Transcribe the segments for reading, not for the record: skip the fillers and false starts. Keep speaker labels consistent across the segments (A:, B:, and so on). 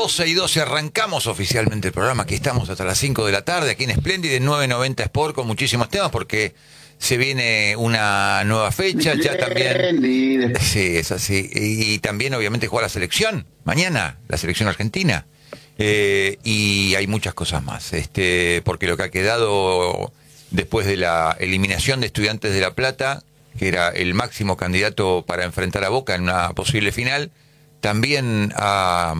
A: 12:12 arrancamos oficialmente el programa. Aquí estamos hasta las 5 de la tarde, aquí en Splendid, en 990 Sport, con muchísimos temas, porque se viene una nueva fecha. Ya también. Sí, es así. Y también, obviamente, juega la selección. Mañana, la selección argentina. Y hay muchas cosas más. Porque lo que ha quedado después de la eliminación de Estudiantes de La Plata, que era el máximo candidato para enfrentar a Boca en una posible final, también ha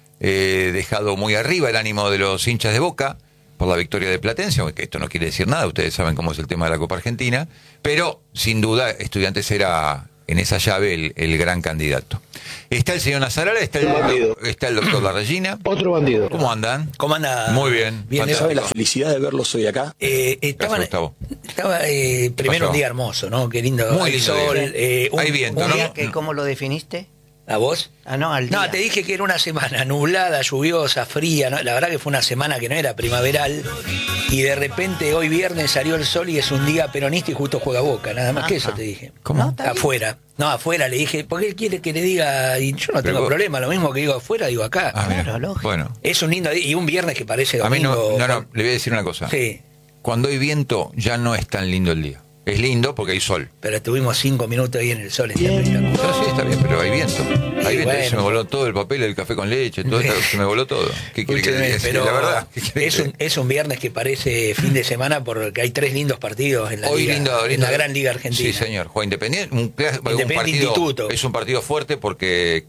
A: dejado muy arriba el ánimo de los hinchas de Boca por la victoria de Platense, aunque esto no quiere decir nada, ustedes saben cómo es el tema de la Copa Argentina, pero sin duda Estudiantes era en esa llave el gran candidato. Está el señor Nazarala, está el doctor Larrañina.
B: Otro bandido.
A: ¿Cómo andan?
C: ¿Cómo anda?
A: Muy bien.
C: Bien,
B: ¿Sabe la felicidad de verlos hoy acá?
C: Estaba primero un día hermoso, ¿no? Qué lindo.
A: Muy lindo
C: sol.
A: Hay viento,
C: un
A: ¿no?
C: día
D: Que, ¿Cómo lo definiste?
C: ¿A vos?
D: Ah, no, al día.
C: No, te dije que era una semana nublada, lluviosa, fría, ¿no? La verdad que fue una semana que no era primaveral, y de repente hoy viernes salió el sol y es un día peronista y justo juega Boca, nada más que eso te dije.
A: ¿Cómo?
D: No, está bien.
C: Afuera. No, afuera le dije, porque él quiere que le diga, y yo no tengo problema, lo mismo que digo afuera, digo acá.
A: Mira.
D: Claro, lógico.
A: Bueno,
C: Es un lindo día, y un viernes que parece
A: a mí
C: domingo.
A: no, le voy a decir una cosa.
C: Sí,
A: Cuando hay viento ya no es tan lindo el día. Es lindo porque hay sol.
C: pero estuvimos 5 minutos ahí en el sol, está espectacular.
A: Pero sí, está bien, pero hay viento. Hay viento,
C: bueno.
A: se me voló todo el papel del café con leche, todo esto, se me voló todo. ¿Qué quiere que
C: Escúcheme,
A: diga?
C: pero
A: La verdad. ¿qué quiere que diga?
C: es un viernes que parece fin de semana porque hay 3 lindos partidos en la
A: Hoy
C: liga,
A: lindo,
C: en la gran liga argentina.
A: Sí, señor. Juega Independiente, un
C: Independiente
A: partido,
C: Instituto.
A: es un partido fuerte porque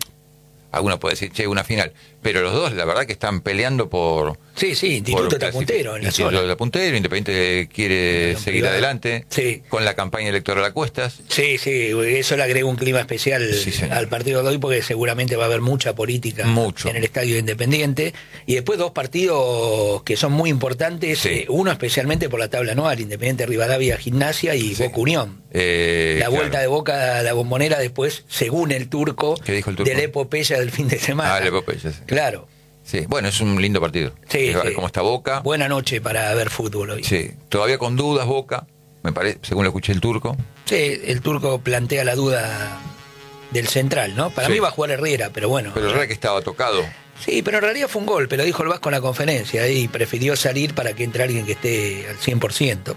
A: alguno puede decir, che, una final. Pero los dos, la verdad que están peleando por...
C: Sí, Instituto está puntero en la
A: Instituto
C: zona.
A: está puntero, Independiente quiere
C: Bueno,
A: seguir
C: privado.
A: adelante.
C: Sí.
A: Con la campaña electoral a cuestas.
C: Sí, eso le agrega un clima especial
A: Sí, señor.
C: al partido de hoy porque seguramente va a haber mucha política
A: Mucho.
C: en el Estadio Independiente. Y después 2 partidos que son muy importantes,
A: Sí.
C: uno especialmente por la tabla anual, Independiente Rivadavia, Gimnasia y
A: Sí.
C: Boca Unión. La
A: Claro.
C: vuelta de Boca a la Bombonera después, según el turco,
A: ¿Qué dijo el turco?
C: de la epopeya del fin de semana.
A: La epopeya, sí.
C: Claro.
A: Sí, bueno, es un lindo partido.
C: Sí, sí.
A: Cómo está Boca.
C: Buena noche para ver fútbol hoy.
A: Sí, todavía con dudas Boca, me parece, según lo escuché el turco.
C: Sí, el turco plantea la duda del central, ¿no? Para
A: Sí.
C: mí va a jugar Herrera, pero bueno.
A: Pero es verdad que estaba tocado.
C: Sí, pero en realidad fue un gol, pero dijo el Vasco en la conferencia y prefirió salir para que entre alguien que esté al 100%.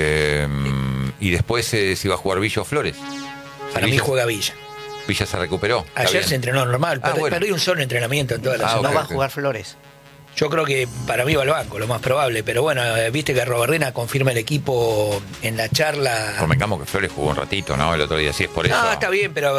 A: Y después se iba a jugar Villa o Flores.
C: Para mí juega Villa.
A: Villa se recuperó. Está
C: Ayer
A: bien.
C: se entrenó normal,
A: Ah, bueno.
C: perdió un solo entrenamiento en toda la
A: Ah,
C: semana.
D: No va a
A: ok.
D: jugar Flores.
C: Yo creo que para mí va al banco, lo más probable, pero bueno, viste que Robarrena confirma el equipo en la charla.
A: Convengamos que Flores jugó un ratito, ¿no? El otro día, sí es por eso.
C: No, está bien, pero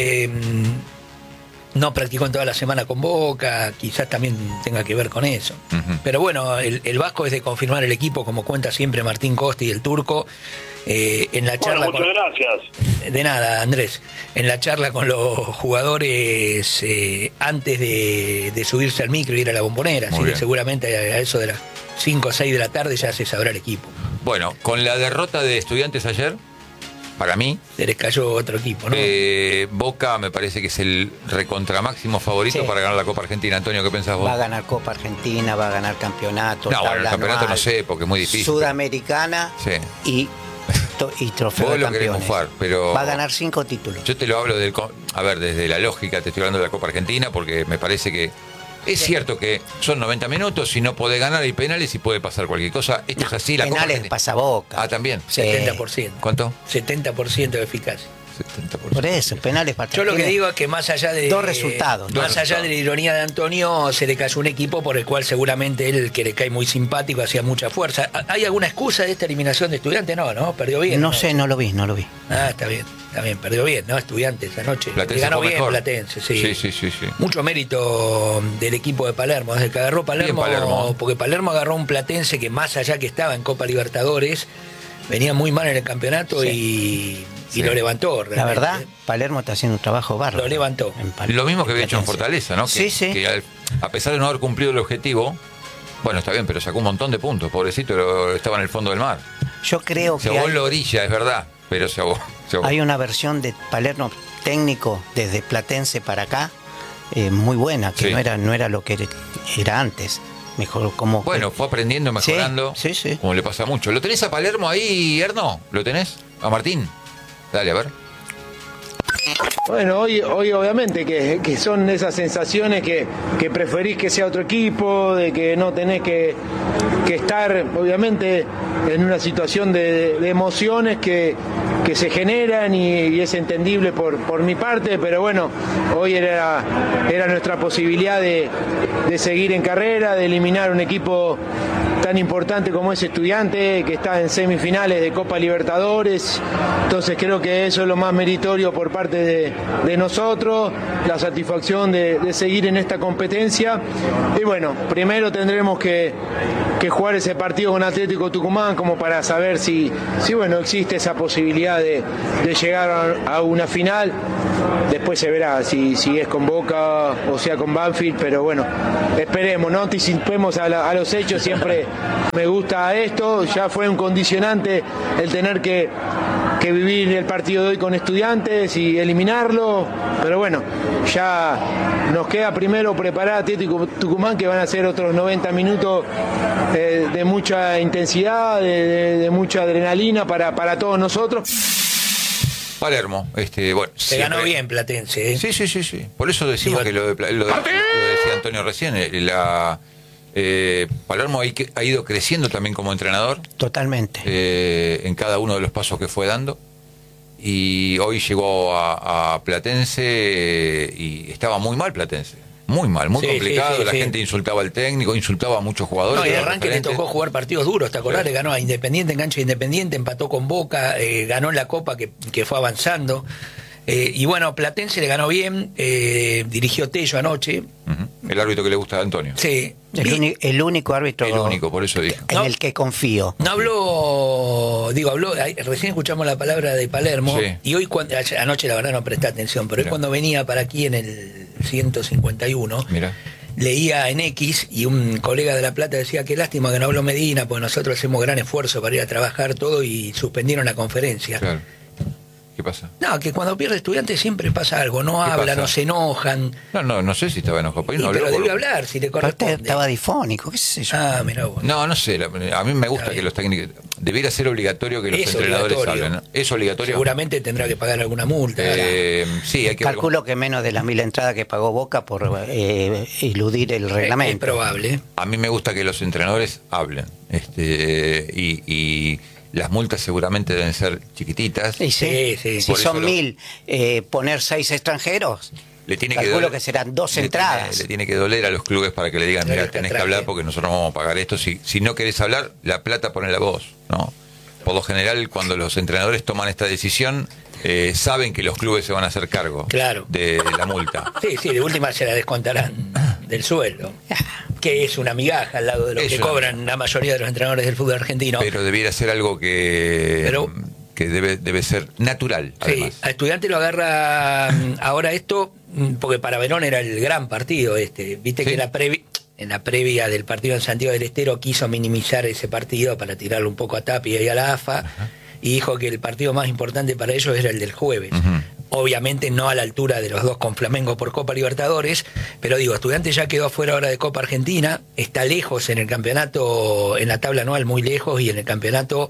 C: no practicó en toda la semana con Boca, quizás también tenga que ver con eso.
A: Ujú.
C: Pero bueno, el Vasco es de confirmar el equipo, como cuenta siempre Martín Costa y el turco. En la charla
B: Bueno, muchas gracias.
C: De nada, Andrés. En la charla con los jugadores antes de subirse al micro y ir a la Bombonera,
A: Muy
C: así
A: bien.
C: que seguramente a eso de las 5 o 6 de la tarde ya se sabrá el equipo.
A: Bueno, con la derrota de Estudiantes ayer, para mí,
C: Se les cayó otro equipo, ¿no?
A: Boca me parece que es el recontramáximo favorito
D: Sí.
A: para ganar la Copa Argentina. Antonio, ¿qué pensás vos?
D: Va a ganar Copa Argentina, va a ganar campeonato.
A: No, bueno, el
D: tabla
A: campeonato
D: anual,
A: no sé, porque es muy difícil.
D: Sudamericana
A: Sí.
D: y trofeo
A: Vos
D: de
A: lo querés
D: campeones.
A: mufar, pero...
D: Va a ganar 5 títulos.
A: Yo te lo hablo a ver, desde la lógica te estoy hablando de la Copa Argentina porque me parece que es cierto que son 90 minutos, si no podés ganar hay penales y puede pasar cualquier cosa. Esto es así, la Copa
D: Penales
A: Argentina.
D: pasa Boca.
A: Ah, también.
C: 70%.
A: ¿Cuánto?
C: 70% de eficacia.
A: 70%.
D: Por eso, penales para
C: Yo lo que
D: tiene
C: digo es que más allá de...
D: 2 resultados.
C: Más allá de la ironía de Antonio, se le cayó un equipo por el cual seguramente él, que le cae muy simpático, hacía mucha fuerza. ¿Hay alguna excusa de esta eliminación de Estudiantes? No, perdió bien.
D: No sé, no lo vi.
C: Ah, está bien, perdió bien, ¿no? Estudiantes anoche.
A: Platense
C: Le ganó
A: fue
C: bien
A: mejor.
C: Platense, sí.
A: Sí.
C: Mucho mérito del equipo de Palermo, desde que agarró Palermo,
A: Bien, Palermo.
C: porque Palermo agarró un Platense que más allá que estaba en Copa Libertadores, venía muy mal en el campeonato y lo levantó.
D: La
C: realmente.
D: verdad, Palermo está haciendo un trabajo bárbaro.
C: Lo levantó.
A: Lo mismo que había hecho en
D: Platense.
A: Fortaleza, ¿no?
D: Sí, sí.
A: Que a pesar de no haber cumplido el objetivo, bueno, está bien, pero sacó un montón de puntos. Pobrecito, estaba en el fondo del mar.
D: Yo creo
A: Se
D: que
A: ahogó en la orilla, es verdad, pero se ahogó.
D: hay una versión de Palermo técnico desde Platense para acá muy buena, que
A: Sí.
D: no era lo que era antes. Mejor como...
A: Bueno, fue aprendiendo, mejorando,
D: Sí.
A: como le pasa mucho. ¿Lo tenés a Palermo ahí, Erno? ¿Lo tenés? ¿A Martín? Dale, a ver.
E: Bueno, hoy obviamente que son esas sensaciones que preferís que sea otro equipo, de que no tenés que estar obviamente en una situación de emociones que se generan y es entendible por mi parte, pero bueno, hoy era nuestra posibilidad de seguir en carrera, de eliminar un equipo tan importante como es Estudiante, que está en semifinales de Copa Libertadores. Entonces creo que eso es lo más meritorio por parte de nosotros, la satisfacción de seguir en esta competencia. Y bueno, primero tendremos que jugar ese partido con Atlético Tucumán como para saber si bueno, existe esa posibilidad de llegar a una final. Después se verá si es con Boca o sea con Banfield, pero bueno, esperemos, no anticipemos a los hechos. Siempre me gusta esto, ya fue un condicionante el tener que vivir el partido de hoy con Estudiantes y eliminarlo, pero bueno, ya nos queda primero preparar a Atlético Tucumán, que van a ser otros 90 minutos de mucha intensidad, de mucha adrenalina para todos nosotros.
A: Palermo, bueno.
C: Se ganó bien Platense, ¿eh?
A: Sí. Por eso decimos que lo decía Antonio recién, Palermo ha ido creciendo también como entrenador.
D: Totalmente.
A: En cada uno de los pasos que fue dando. Y hoy llegó a Platense y estaba muy mal Platense. Muy mal, muy complicado. La gente insultaba al técnico, insultaba a muchos jugadores.
C: No, y de arranque le tocó jugar partidos duros, ¿te acordás? Le ganó a Independiente, en cancha de Independiente, empató con Boca, ganó en la Copa que fue avanzando. Y bueno, Platense le ganó bien, dirigió Tello anoche.
A: El árbitro que le gusta a Antonio.
C: Sí.
D: El único árbitro.
A: El único, por eso dije.
D: En el que confío.
C: No habló, recién escuchamos la palabra de Palermo,
A: sí.
C: Y hoy, anoche la verdad no presté atención, pero hoy cuando venía para aquí en el 151,
A: Mirá.
C: leía en X y un colega de La Plata decía: qué lástima que no habló Medina, porque nosotros hacemos gran esfuerzo para ir a trabajar todo y suspendieron la conferencia.
A: Claro. ¿Qué pasa?
C: No, que cuando pierde Estudiantes siempre pasa algo, no hablan, no se enojan.
A: No sé si estaba enojado.
C: Pero debe hablar, si le corresponde.
D: Estaba difónico, qué sé yo.
C: Ah, mirá vos.
A: No sé, a mí me gusta que los técnicos... Debiera ser obligatorio que los entrenadores hablen, ¿no? ¿Es obligatorio?
C: Seguramente tendrá que pagar alguna multa.
A: Sí, hay que...
D: Calculo que menos de las 1000 entradas que pagó Boca por iludir el reglamento.
C: Es probable.
A: A mí me gusta que los entrenadores hablen. Y las multas seguramente deben ser chiquititas.
C: Sí.
D: Si son 1000, poner 6 extranjeros, calculo que serán 2 entradas.
A: Le tiene que doler a los clubes para que le digan: mira, tenés que hablar porque nosotros no vamos a pagar esto. Si no querés hablar, la plata ponela vos, ¿no? Por lo general, cuando los entrenadores toman esta decisión, saben que los clubes se van a hacer cargo de la multa.
C: Sí, de última se la descontarán del sueldo, que es una migaja al lado de lo que cobran la mayoría de los entrenadores del fútbol argentino.
A: Pero debiera ser algo que debe ser natural. Además.
C: Sí, a Estudiante lo agarra ahora esto, porque para Verón era el gran partido viste que en la previa del partido en Santiago del Estero quiso minimizar ese partido para tirarlo un poco a Tapia y a la AFA. Ajá. Y dijo que el partido más importante para ellos era el del jueves. Obviamente no a la altura de los dos con Flamengo por Copa Libertadores, pero Estudiantes ya quedó afuera ahora de Copa Argentina, está lejos en el campeonato, en la tabla anual muy lejos, y en el campeonato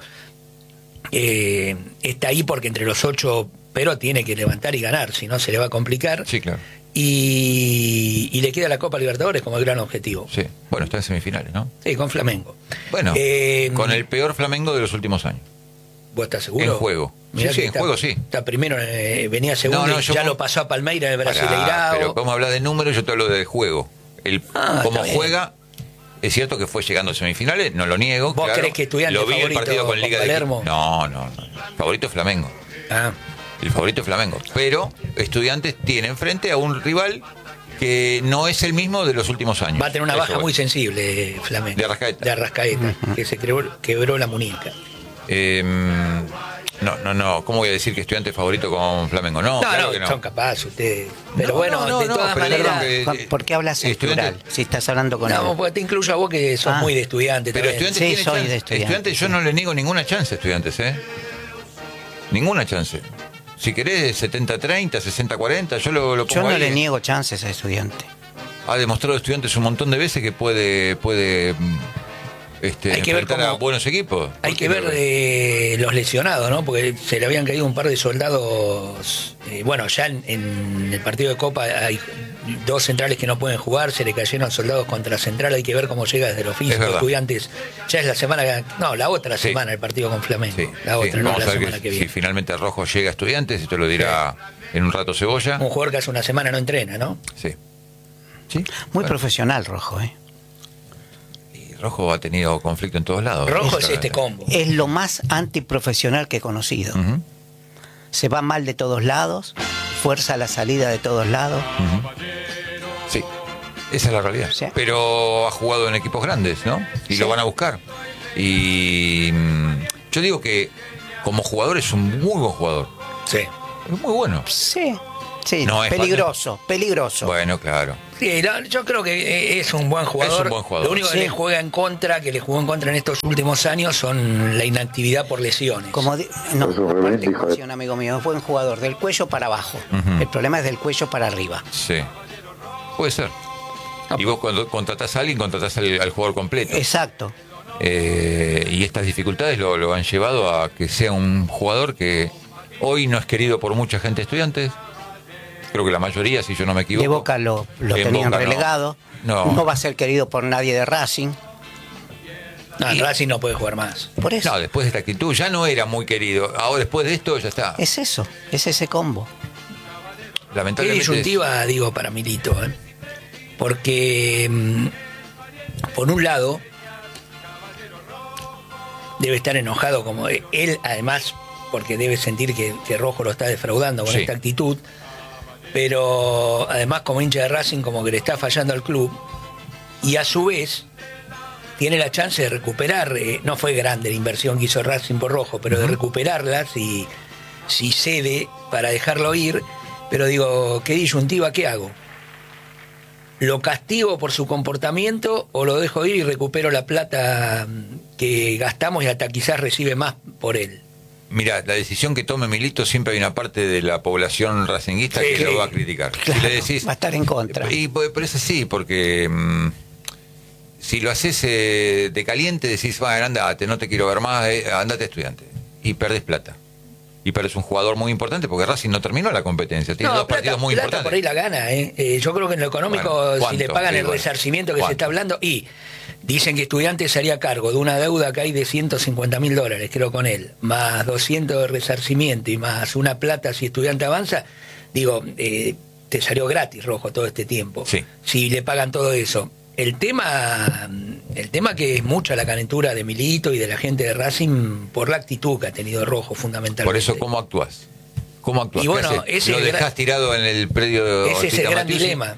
C: está ahí porque entre los 8, pero tiene que levantar y ganar, si no se le va a complicar.
A: Sí, claro.
C: Y le queda la Copa Libertadores como el gran objetivo.
A: Sí, bueno, está en semifinales, ¿no?
C: Sí, con Flamengo.
A: Bueno, con el peor Flamengo de los últimos años.
C: ¿Vos estás seguro?
A: En juego.
C: Mirá
A: sí, en juego sí.
C: Está primero, venía segundo, ya lo pasó a Palmeiras de Brasileirao.
A: Pero vamos a hablar de números, yo te hablo de juego. Cómo juega, es cierto que fue llegando a semifinales, no lo niego.
C: ¿Vos crees que Estudiantes
A: lo vi el partido con Liga
C: Palermo?
A: No. Favorito es Flamengo. El favorito es Flamengo. Pero Estudiantes tiene enfrente a un rival que no es el mismo de los últimos años.
C: Va a tener una baja muy sensible, Flamengo.
A: De Arrascaeta.
C: Que se quebró la muñeca.
A: No. ¿Cómo voy a decir que Estudiante es favorito con Flamengo? No, claro que no.
C: Son capaces ustedes. Pero de todas maneras.
D: ¿Por qué hablas en plural? Si estás hablando con él.
C: No, porque te incluyo a vos que sos muy de Estudiante.
A: Pero Estudiante
D: soy de Estudiante.
A: Estudiante yo no le niego ninguna chance a Estudiantes, Ninguna chance. Si querés 70-30, 60-40, yo lo pongo.
D: Yo no
A: ahí.
D: le niego chances a Estudiante.
A: Ha demostrado Estudiantes un montón de veces que puede
C: Hay que ver
A: enfrentar a
C: cómo-
A: buenos equipos.
C: Hay que ver los lesionados, ¿no? Porque se le habían caído un par de soldados. Bueno, ya en el partido de Copa hay 2 centrales que no pueden jugar, se le cayeron soldados contra Central. Hay que ver cómo llega desde los físicos.
A: verdad.
C: Estudiantes, ya es la semana. No, la otra
A: Sí.
C: semana el partido con Flamengo.
A: Sí,
C: La
A: sí,
C: otra, no
A: vamos
C: la
A: a ver
C: semana que
A: si
C: viene.
A: finalmente Rojo llega a Estudiantes, y te lo dirá en un rato Cebolla.
C: Un jugador que hace una semana no entrena, ¿no?
A: Sí. ¿Sí?
D: Muy
A: Bueno,
D: profesional, Rojo, ¿eh?
A: y Rojo ha tenido conflicto en todos lados.
C: Rojo es
A: Eso,
C: este combo.
D: Es lo más antiprofesional que he conocido.
A: Ujú,
D: Se va mal de todos lados, fuerza la salida de todos lados.
A: ujú. Sí, esa es la realidad.
D: Sí.
A: Pero ha jugado en equipos grandes, ¿no? Y
D: Sí.
A: lo van a buscar. Y yo digo que como jugador es un muy buen jugador.
C: Sí.
A: Es muy bueno.
D: Sí, sí,
A: No es
D: peligroso, peligroso.
A: Bueno, claro.
C: Sí, yo creo que es un buen jugador.
A: Es un buen jugador.
C: Lo único que
D: Sí.
C: le juega en contra, que le jugó en contra en estos últimos años, son la inactividad por lesiones.
D: No,
F: Es un
D: aparte,
F: rebelde, hijo
D: como
F: de-
D: decía un amigo mío, es buen jugador, del cuello para abajo.
A: Ujú.
D: El problema es del cuello para arriba.
A: Sí. Puede ser. Y vos cuando contratás a alguien, contratás al jugador completo.
D: Exacto.
A: Y estas dificultades lo han llevado a que sea un jugador que hoy no es querido por mucha gente de Estudiantes. Creo que la mayoría, si yo no me equivoco.
D: De Boca lo
A: En
D: tenían
A: Boca no.
D: relegado.
A: No.
D: No va a ser querido por nadie de Racing.
C: No, el Racing no puede jugar más.
D: Por eso.
A: No, después de esta actitud ya no era muy querido. Ahora después de esto ya está.
D: Es eso, es ese combo.
C: Qué
A: Lamentablemente.
C: disyuntiva, digo, para Milito, ¿eh? Porque, por un lado, debe estar enojado, como él, además, porque debe sentir que Rojo lo está defraudando con
A: Sí.
C: esta actitud, pero además, como hincha de Racing, como que le está fallando al club, y a su vez tiene la chance de recuperar, no fue grande la inversión que hizo Racing por Rojo, pero de recuperarla si cede para dejarlo ir. Pero digo, qué disyuntiva, ¿qué hago? ¿Lo castigo por su comportamiento o lo dejo ir y recupero la plata que gastamos y hasta quizás recibe más por él?
A: Mira, la decisión que tome Milito, siempre hay una parte de la población racinguista
C: Sí.
A: que lo va a criticar.
D: Claro,
A: Si le decís,
D: va a estar en contra.
A: pero es así, porque si lo haces de caliente, decís, bueno, andate, no te quiero ver más, andate Estudiante. Y perdés plata. Y perdés un jugador muy importante, porque Racing no terminó la competencia. Tiene dos partidos muy
C: plata
A: importantes.
C: por ahí la gana, ¿eh? Yo creo que en lo económico,
A: Bueno,
C: si le
A: ¿cuánto?
C: pagan
A: Sí,
C: el
A: bueno.
C: resarcimiento que se
A: ¿Cuánto?
C: está hablando, y dicen que Estudiantes se haría cargo de una deuda que hay de $150.000, creo, con él, más 200 de resarcimiento y más una plata si Estudiante avanza, digo, te salió gratis, Rojo, todo este tiempo.
A: Sí.
C: Si le pagan todo eso. El tema que es mucha la calentura de Milito y de la gente de Racing por la actitud que ha tenido Rojo, fundamentalmente.
A: Por eso, ¿cómo actúas? ¿Cómo actúas?
C: Y bueno,
A: ¿Qué haces?
C: ese
A: ¿Lo
C: es el
A: dejás
C: gran-
A: tirado en el predio de
C: Ese es el
A: Ortita
C: gran
A: Matiusi?
C: dilema.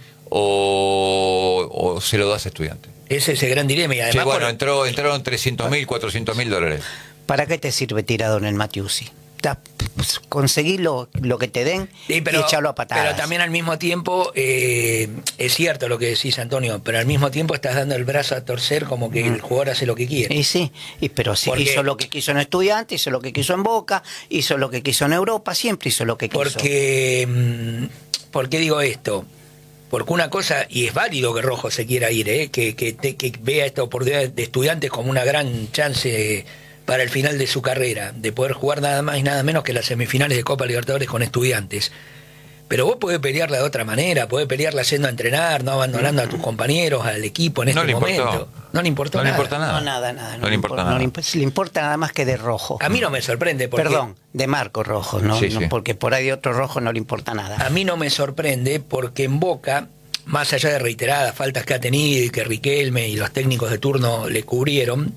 A: ¿O se lo das a Estudiante?
C: Ese es el gran dilema. Y
A: Che,
C: además,
A: bueno, entraron $300.000, $400.000.
D: ¿Para qué te sirve tirado en el Matiusi? Conseguí lo que te den
C: sí,
D: y echarlo a patadas.
C: pero también al mismo tiempo, es cierto lo que decís, Antonio, pero al mismo tiempo estás dando el brazo a torcer como que el jugador hace lo que quiere.
D: Y sí, pero sí,
C: Porque-
D: hizo lo que quiso en Estudiantes, hizo lo que quiso en Boca, hizo lo que quiso en Europa, siempre hizo lo que quiso.
C: ¿Por qué digo esto? Porque una cosa, y es válido que Rojo se quiera ir, que vea esta oportunidad de Estudiantes como una gran chance para el final de su carrera, de poder jugar nada más y nada menos que las semifinales de Copa Libertadores con Estudiantes. Pero vos podés pelearla de otra manera, podés pelearla yendo a entrenar, no abandonando a tus compañeros, al equipo en este
A: No le importó.
C: momento. No le importó
A: No le
C: nada.
A: importa nada.
D: No, nada.
A: No le importa nada.
D: Le importa nada más que de Rojo.
C: A mí no me sorprende porque
D: Perdón, de Marco Rojo, ¿no?
A: Sí,
D: No,
A: sí.
D: porque por ahí de otro Rojo no le importa nada.
C: a mí no me sorprende porque en Boca, más allá de reiteradas faltas que ha tenido y que Riquelme y los técnicos de turno le cubrieron,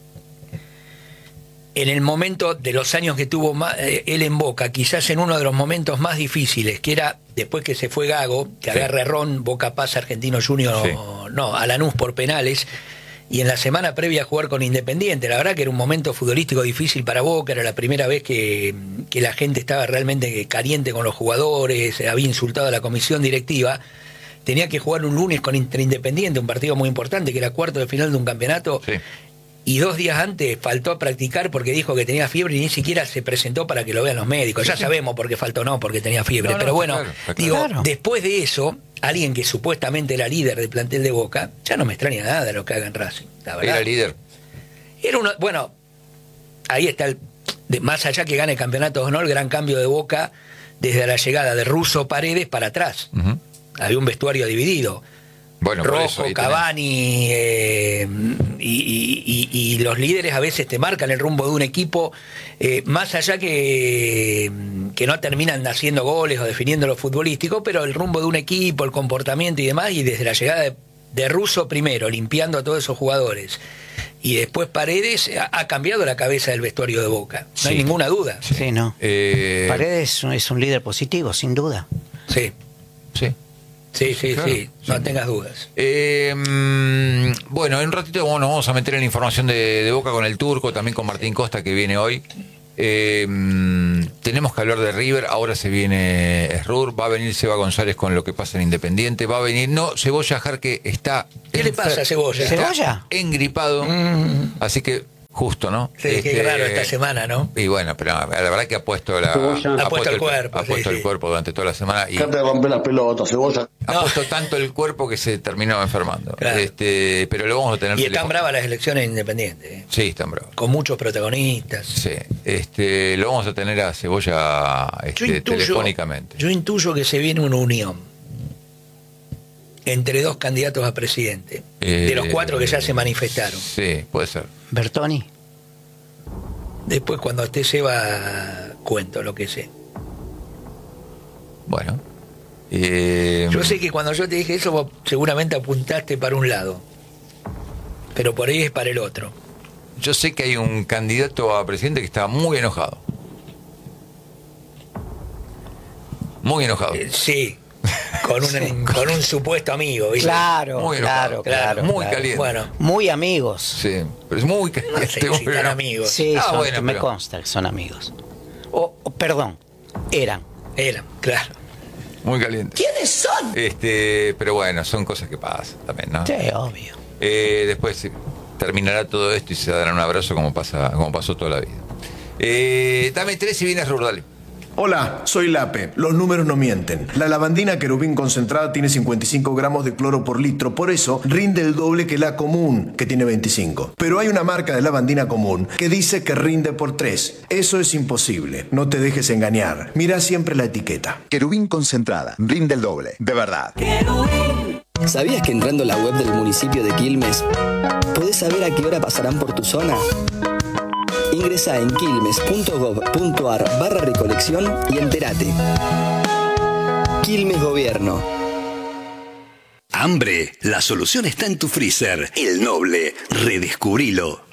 C: en el momento de los años que tuvo él en Boca, quizás en uno de los momentos más difíciles, que era después que se fue Gago, que
A: Sí.
C: agarra Ron, Boca pasa Argentino Junior,
A: Sí.
C: no, a Lanús por penales, y en la semana previa a jugar con Independiente. La verdad que era un momento futbolístico difícil para Boca, era la primera vez que la gente estaba realmente caliente con los jugadores, había insultado a la comisión directiva. Tenía que jugar un lunes contra Independiente, un partido muy importante, que era cuarto de final de un campeonato.
A: Sí.
C: Y 2 días antes faltó a practicar porque dijo que tenía fiebre y ni siquiera se presentó para que lo vean los médicos. Ya sabemos por qué faltó, no, porque tenía fiebre.
A: No,
C: Pero
A: está
C: bueno,
A: claro, está
C: digo,
D: claro.
C: después de eso, alguien que supuestamente era líder del plantel de Boca, ya no me extraña nada lo que haga en Racing. La verdad.
A: Era líder.
C: Bueno, ahí está más allá que gane campeonatos o no, el gran cambio de Boca desde la llegada de Russo Paredes para atrás. Había un vestuario dividido.
A: Bueno,
C: Rojo, Cavani y los líderes a veces te marcan el rumbo de un equipo, más allá que no terminan haciendo goles o definiendo lo futbolístico, pero el rumbo de un equipo, el comportamiento y demás, y desde la llegada de Russo primero, limpiando a todos esos jugadores, y después Paredes, ha cambiado la cabeza del vestuario de Boca, no hay ninguna duda.
D: Sí, no. Paredes es un líder positivo, sin duda.
C: Sí.
A: Sí, claro.
C: No tengas dudas.
A: Bueno, en un ratito nos vamos a meter en la información de Boca con el Turco, también con Martín Costa, que viene hoy. Tenemos que hablar de River. Ahora se viene Esrur, va a venir Seba González con lo que pasa en Independiente, va a venir Cebolla Jarque está...
C: ¿Qué le pasa a Cebolla?
D: ¿Cebolla?
A: Engripado, así que justo, ¿no?
C: Sí, qué raro esta semana, ¿no?
A: Y bueno, pero la verdad que ha puesto el cuerpo durante toda la semana y
B: te rompe las pelotas, Cebolla.
A: ha puesto tanto el cuerpo que se terminó enfermando.
C: Claro.
A: Pero lo vamos a tener.
C: Y están bravas las elecciones independientes.
A: Sí, están bravas.
C: Con muchos protagonistas.
A: Sí, lo vamos a tener a Cebolla telefónicamente.
C: Yo intuyo que se viene una unión entre dos candidatos a presidente, de los 4 que ya se manifestaron.
A: Sí, puede ser.
D: Bertoni.
C: Después, cuando esté Seba, cuento lo que sé.
A: Bueno.
C: Yo sé que cuando yo te dije eso, vos seguramente apuntaste para un lado, pero por ahí es para el otro.
A: Yo sé que hay un candidato a presidente que está muy enojado. Muy enojado.
C: Sí. Con un supuesto amigo, ¿viste?
D: Claro,
A: Muy
D: claro.
A: muy caliente.
C: Bueno,
D: Muy amigos.
A: Sí, pero es muy caliente.
C: no sé si tan amigos.
D: Sí,
A: bueno,
D: me
A: pero-
D: consta que son amigos. Perdón, eran.
C: Eran, claro.
A: Muy caliente.
D: ¿Quiénes son?
A: Pero bueno, son cosas que pasan también, ¿no?
D: Sí, obvio.
A: Después terminará todo esto y se darán un abrazo como pasó toda la vida. Dame 3 y vienes Rur, dale.
F: Hola, soy Lape. Los números no mienten. La lavandina Querubín concentrada tiene 55 gramos de cloro por litro, por eso rinde el doble que la común, que tiene 25. Pero hay una marca de lavandina común que dice que rinde por 3. Eso es imposible. No te dejes engañar. Mira siempre la etiqueta.
G: Querubín concentrada, rinde el doble, de verdad.
H: ¿Sabías que entrando a la web del municipio de Quilmes podés saber a qué hora pasarán por tu zona? Ingresa en quilmes.gov.ar/recolección y entérate. Quilmes Gobierno.
I: Hambre, la solución está en tu freezer. El Noble, redescubrilo.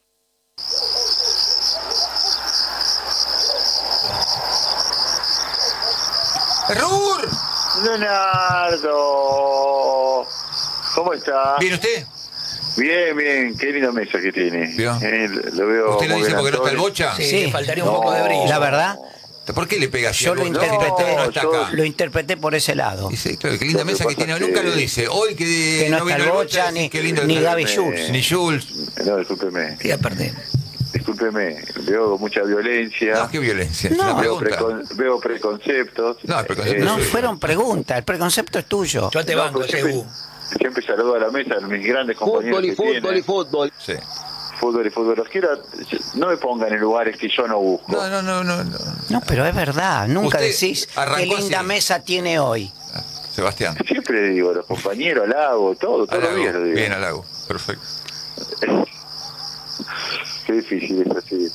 A: ¡Rur!
B: Leonardo, ¿cómo está?
A: ¿Viene usted?
B: Bien, qué linda mesa que tiene.
A: ¿Vio?
B: Lo veo.
A: ¿Usted lo
B: muy
A: dice porque no está el
B: Antonio.
A: Bocha?
C: Sí, le faltaría un poco de brillo.
D: La verdad,
A: ¿Por qué le pega así?
D: yo lo
A: al Bocha?
D: interpreté,
A: No está acá.
D: lo interpreté por ese lado.
A: Dice, claro, qué linda
B: Lo que
A: mesa que
B: pasa
A: tiene.
B: es
A: Nunca
B: que-
A: lo dice. Hoy que
D: no
A: vino
D: está el Bocha,
A: decís,
D: ni-
A: qué lindo
D: ni
A: el-
D: Gaby Schultz.
A: Ni Schultz.
B: No, discúlpeme.
C: Sí, aparte.
B: Discúlpeme. Veo mucha violencia.
A: No, qué violencia. Es
D: No.
A: una
B: Veo,
A: pregunta.
B: veo preconceptos.
A: No, el preconcepto
D: No
A: sí.
D: fueron preguntas, el preconcepto es tuyo.
C: Yo te
B: No,
C: banco,
B: porque
C: Sebu.
B: siempre saludo a la mesa a mis grandes compañeros que tienen.
H: fútbol.
A: Sí.
B: Fútbol. Los quiero, no me pongan en lugares que yo no busco.
A: No.
D: No, pero es verdad, nunca
A: Usted
D: decís
A: arrancó
D: qué linda
A: así.
D: mesa tiene hoy.
A: Sebastián.
B: Siempre digo, los compañeros, halago, todos los días lo digo.
A: Bien, halago. Perfecto.
B: Qué difícil es así.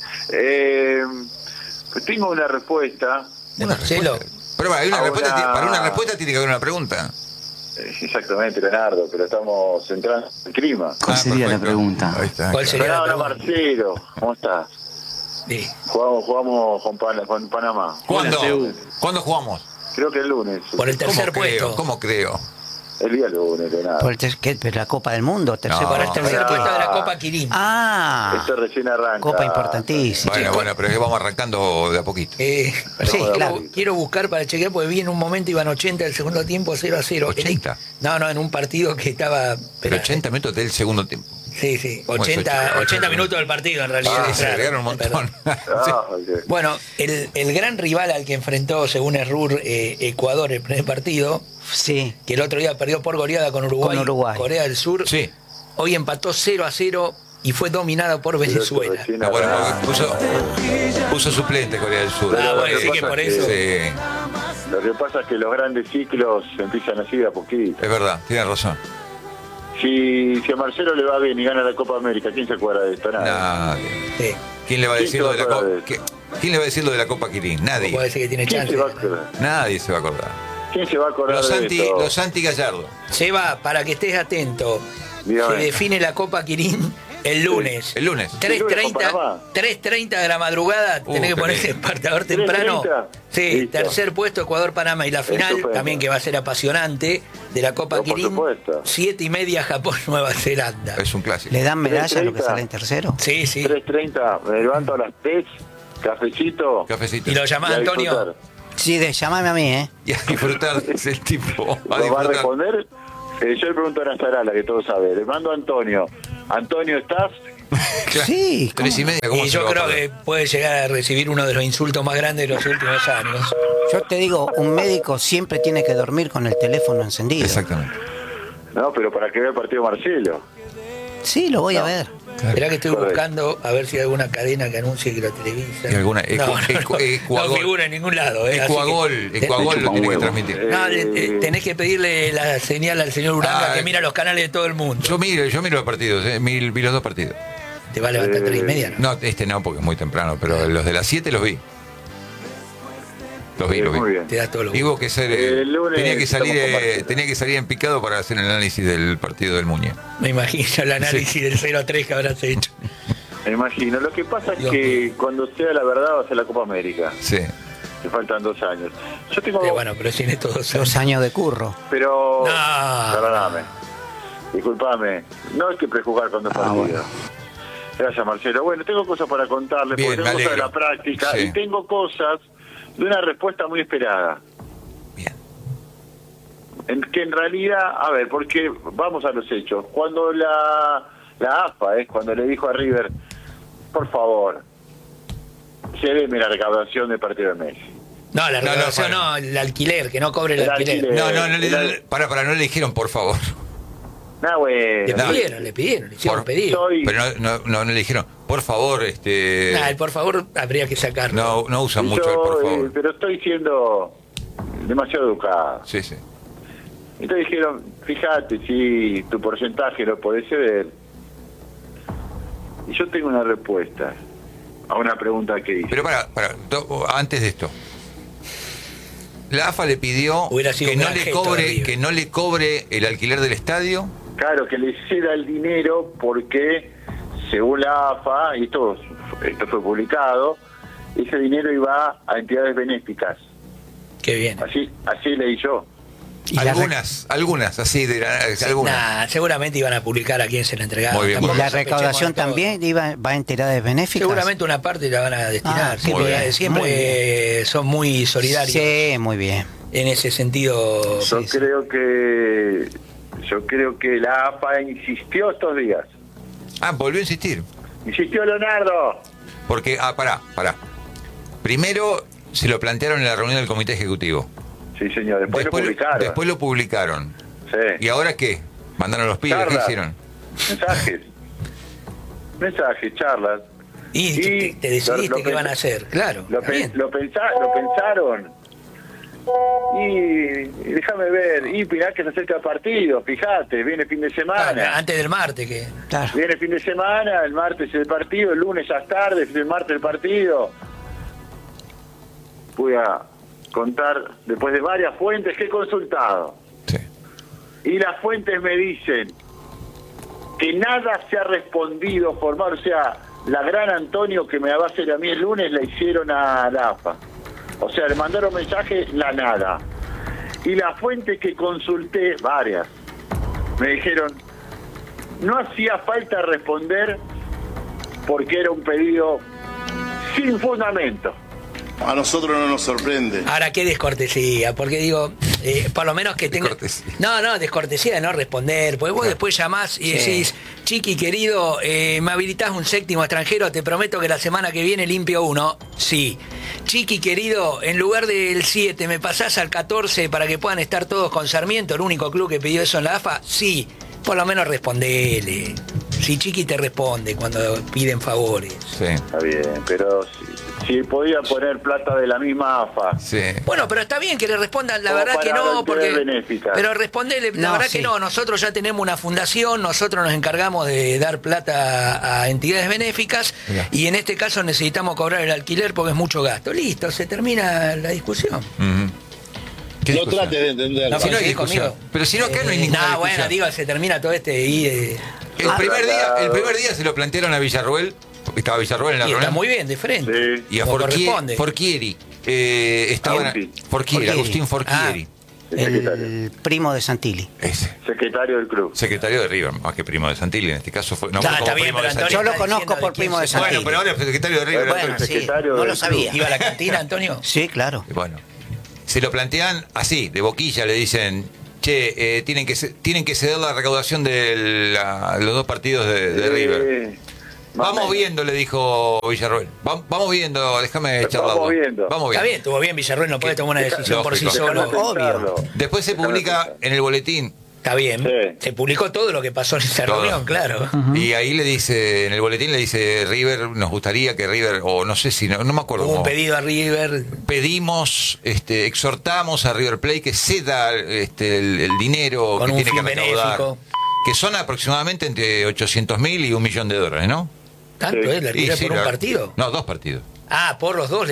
B: Tengo una respuesta.
C: Marcelo.
A: Pero para una,
B: Ahora-
A: respuesta, para una respuesta tiene que haber una pregunta.
B: Exactamente, Leonardo, pero estamos entrando en el clima.
A: ¿Cuál
J: sería la pregunta?
A: Ahí está.
C: ¿Cuál sería la
B: Leonardo
C: pregunta?
B: Marcelo, ¿cómo estás?
C: Sí.
B: Jugamos con Panamá.
A: ¿Cuándo? ¿Cuándo jugamos?
B: Creo que el lunes.
C: Por el tercer
A: ¿Cómo creo?
C: puesto.
A: ¿Cómo creo?
B: El día lunes, Leonardo.
D: Por pero la Copa del Mundo, tercer
A: No.
C: Por el tercer
B: Ah.
C: puesto de la Copa Quirín.
D: Ah,
B: Esto recién arranca.
D: Copa importantísima.
A: Bueno, pero es que vamos arrancando de a poquito.
D: Sí, claro.
C: Quiero buscar para chequear, porque vi en un momento iban 80 del segundo tiempo, 0-0.
A: 80.
C: No, en un partido que estaba...
A: Pero 80 minutos del segundo tiempo.
C: Sí,
A: Bueno,
C: 80 minutos del partido en realidad.
A: Sí, se
C: claro,
A: agregaron un montón.
B: Ah, ok.
C: Bueno, el gran rival al que enfrentó, según Errur, Ecuador el primer partido,
D: Sí,
C: que el otro día perdió por goleada con Uruguay,
D: Con Uruguay.
C: Corea del Sur,
A: Sí.
C: hoy empató 0-0 y fue dominado por Venezuela.
A: No, bueno, puso suplente Corea del Sur.
C: Bueno, sí que por eso.
A: Sí.
B: Lo que pasa es que los grandes ciclos empiezan así de a poquito.
A: Es verdad, tiene razón.
B: Si a Marcelo le va bien y gana la Copa América, ¿quién se acuerda de esto?
A: Nadie.
C: Sí.
A: ¿Quién le va a decir lo de la Copa? ¿Quién le va a decir lo de la Copa Quirín? Nadie.
C: Puede decir que tiene
B: ¿Quién
C: chance.
B: se va a acordar?
A: Nadie se va a acordar.
B: ¿Quién se va a acordar de esto?
A: Los anti Gallardo.
C: Seba, para que estés atento,
B: Dígame.
C: se define la Copa Quirín el lunes.
A: El lunes.
C: 3:30 de la madrugada, tenés que poner el despertador temprano.
B: 3:30.
C: Sí,
B: Listo.
C: tercer puesto Ecuador-Panamá y la final,
B: Estupendo.
C: también que va a ser apasionante, de la Copa
B: No, por
C: Quirín,
B: supuesto.
C: 7:30 Japón-Nueva Zelanda.
A: Es un clásico.
D: ¿Le dan medalla a lo que
B: 3:30.
D: sale en tercero?
C: Sí, sí.
B: 3:30, me levanto a las 3, cafecito.
A: Cafecito.
C: Y lo llamás
B: y a
C: Antonio.
B: disfrutar.
D: Sí, llámame a mí, ¿eh?
A: Y a disfrutar, es el tipo.
B: ¿Lo va a responder? Yo le pregunto a Nazarala, que todo sabe. Le mando a Antonio. Antonio, ¿estás?
D: Sí,
A: 3:30. ¿Cómo
C: Y
A: se lo
C: yo
A: va a
C: creo
A: perder?
C: que puede llegar a recibir uno de los insultos más grandes de los últimos años.
D: yo te digo, un médico siempre tiene que dormir con el teléfono encendido.
A: Exactamente.
B: No, pero para que vea el partido Marcelo.
D: Sí, lo voy a ver.
C: Esperá que estoy
B: Correcto.
C: buscando a ver si hay alguna cadena que anuncie que lo televisa.
A: Y alguna-
C: no
A: Ecuador.
C: figura en ningún lado. Así
A: Ecuagol
C: que-
A: lo tiene que transmitir.
C: No, tenés que pedirle la señal al señor Uranga
A: Ah,
C: que mira los canales de todo el mundo.
A: Yo miro los partidos, vi los 2 partidos.
C: Te va a levantar 3:30, ¿no?
A: No, este no, porque es muy temprano, pero los de las 7 los vi. Los vi.
B: Muy bien.
C: Te das todo lo
A: Y hubo que ser,
B: El lunes
A: tenía que salir
B: estamos con Marcelo.
A: tenía que salir en picado para hacer el análisis del partido del Muñe.
C: Me imagino el análisis del 0-3 que habrás hecho.
B: Me imagino. Lo que pasa es
C: Dios
B: que cuando sea la verdad va a ser la Copa América.
A: Sí.
B: Me faltan 2 años. Yo tengo...
C: Bueno, pero tiene todos
D: 2 años de curro.
B: Pero...
C: No.
B: Perdóname. Disculpame. No hay que prejuzgar cuando es partido.
A: bueno.
B: Gracias, Marcelo. Bueno, tengo cosas para contarles,
A: Bien,
B: porque
A: me
B: tengo cosas de la
A: alegro.
B: práctica
A: Sí.
B: y tengo cosas de una respuesta muy esperada.
A: Bien.
B: Que en realidad, a ver, porque vamos a los hechos. Cuando la AFA, cuando le dijo a River, por favor, lléveme la recaudación del partido de Messi.
C: No, la recaudación
A: para.
C: no, el alquiler, que no cobre el
B: El
C: alquiler.
B: alquiler.
A: No le dijeron por favor.
B: No, güey.
C: Le pidieron, le hicieron
A: Por-
C: pedido.
A: Pero no le dijeron, por favor,
C: Nah, el por favor habría que sacarlo.
A: no usan mucho el por favor.
B: Pero estoy siendo demasiado educado.
A: Sí, sí.
B: Entonces dijeron, fíjate si tu porcentaje lo podés ceder. Y yo tengo una respuesta a una pregunta que hice.
A: Pero antes de esto. La AFA le pidió
C: Hubiera sido
A: que
C: un
A: no
C: gran
A: le
C: gesto de
A: cobre,
C: River.
A: que no le cobre el alquiler del estadio.
B: Claro, que le ceda el dinero porque, según la AFA, y esto fue publicado, ese dinero iba a entidades benéficas.
C: Qué bien.
B: Así leí yo.
D: Y la
A: Algunas, así de algunas.
C: Nah, seguramente iban a publicar a quién se la entregaban.
A: Muy bien,
C: Tampoco
A: muy bien.
D: la
C: sospechemos
D: recaudación
C: de todo.
D: también va a entidades benéficas.
C: Seguramente una parte la van a destinar.
D: Ah,
C: siempre
A: muy bien,
C: siempre
D: muy bien.
C: son muy solidarios
D: Sí, muy bien.
C: en ese sentido.
B: Yo creo que la AFA insistió estos días.
A: Volvió a insistir.
B: Insistió Leonardo.
A: Porque, pará. Primero se lo plantearon en la reunión del comité ejecutivo.
B: Sí, señor. Después lo publicaron.
A: Después lo publicaron.
B: Sí.
A: ¿Y ahora qué? ¿Mandaron los pibes? ¿Qué
B: Charlas.
A: hicieron?
B: Mensajes, charlas.
C: Y te decidiste
B: lo
C: qué
B: pens-
C: van a hacer. Claro.
B: Lo
C: está bien.
B: pensaron. Y déjame ver. Y mirá que se acerca el partido. Fíjate, viene fin de semana.
C: Antes del martes que.
D: Claro.
B: Viene fin de semana, el martes el partido, el lunes ya es tarde, el martes el partido. Voy a contar, después de varias fuentes que he consultado,
A: Sí.
B: y las fuentes me dicen que nada se ha respondido formal, o sea, la gran Antonio que me va a hacer a mí el lunes la hicieron a la AFA. O sea, le mandaron mensaje, la nada. Y las fuentes que consulté, varias, me dijeron, no hacía falta responder porque era un pedido sin fundamento.
J: A nosotros no nos sorprende.
C: Ahora, qué descortesía, porque digo, por lo menos que tenga...
A: Descortesía.
C: No, descortesía de no responder, porque vos después llamás y decís, Chiqui querido, me habilitás un séptimo extranjero, te prometo que la semana que viene limpio uno. Sí. Chiqui querido, en lugar del 7, ¿me pasás al 14 para que puedan estar todos con Sarmiento, el único club que pidió eso en la AFA? Sí. Por lo menos respondele. Si Chiqui te responde cuando piden favores.
A: Sí.
B: Está bien, pero si podía poner plata de la misma AFA.
A: Sí.
C: Bueno, pero está bien que le respondan, la
B: O
C: verdad
B: para
C: que no,
B: entidades
C: porque
B: benéficas.
C: pero respondele, la
D: No,
C: verdad
D: sí.
C: que no, nosotros ya tenemos una fundación, nosotros nos encargamos de dar plata a entidades benéficas
A: Mirá.
C: y en este caso necesitamos cobrar el alquiler porque es mucho gasto. Listo, se termina la discusión.
A: Ujú. ¿Qué
J: No
A: discusión?
J: trate de entenderlo.
C: No,
A: Si no hay
C: coincidís
A: discusión.
C: conmigo.
A: Pero si no, acá no hay ninguna
C: No, bueno,
A: discusión.
C: digo, se termina todo este
A: El primer día se lo plantearon a Villarroel, porque estaba Villarroel en la
C: y está
A: reunión.
C: muy bien, de frente.
B: Sí.
A: Y a
C: Como corresponde.
A: Forchieri. Estaban
B: Forchi.
A: Forchieri, Agustín Forchieri.
D: El primo de Santilli.
A: Ese.
B: Secretario del club.
A: Secretario de River, más que primo de Santilli, en este caso fue. No,
C: Ya,
A: fue como
C: está bien,
A: primo
C: pero
A: de
C: Antonio
A: Santilli.
D: Yo lo
C: está
D: conozco
C: diciendo
D: por
C: de quién
D: primo de
C: se
D: Santilli.
A: Bueno, pero ahora es secretario de River.
D: Bueno, sí,
B: secretario
D: no
B: del
D: lo sabía.
C: ¿Iba a la cantina, Antonio?
D: Sí, claro.
A: Bueno, se lo plantean así, de boquilla, le dicen, che, tienen que ceder la recaudación de los dos partidos de River. Vamos viendo, le dijo Villarroel. Vamos viendo, déjame charlarlo.
B: Vamos viendo.
A: Vamos
C: Está
A: viendo.
C: bien, estuvo bien, Villarroel no puede tomar una decisión por sí
A: Lógico.
C: solo.
D: Obvio.
A: Después se publica en el boletín.
C: Está bien.
B: Sí.
C: Se publicó todo lo que pasó en esa
A: Todo.
C: reunión, claro.
A: Y ahí le dice, en el boletín le dice, River, nos gustaría que River, o no sé si, no me acuerdo
C: Hubo un
A: cómo.
C: pedido a River.
A: Pedimos, exhortamos a River Plate que ceda el dinero
C: Con
A: que
C: un
A: tiene que
C: fin
A: recaudar,
C: benéfico.
A: que son aproximadamente entre 800.000 y $1 millón, ¿no?
C: ¿Tanto
B: Sí.
C: es? ¿Le
A: Y
C: River
A: sí,
C: por un
A: la-
C: partido?
A: No, 2 partidos.
C: Ah, por los dos